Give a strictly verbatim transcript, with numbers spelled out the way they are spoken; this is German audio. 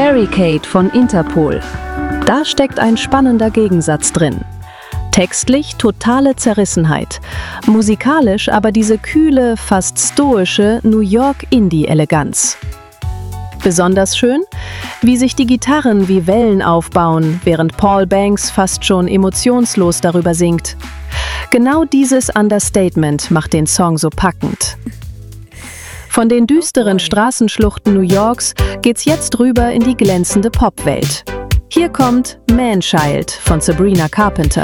Barricade von Interpol. Da steckt ein spannender Gegensatz drin. Textlich totale Zerrissenheit, musikalisch aber diese kühle, fast stoische New York-Indie-Eleganz. Besonders schön, wie sich die Gitarren wie Wellen aufbauen, während Paul Banks fast schon emotionslos darüber singt. Genau dieses Understatement macht den Song so packend. Von den düsteren Straßenschluchten New Yorks geht's jetzt rüber in die glänzende Popwelt. Hier kommt Man Child von Sabrina Carpenter.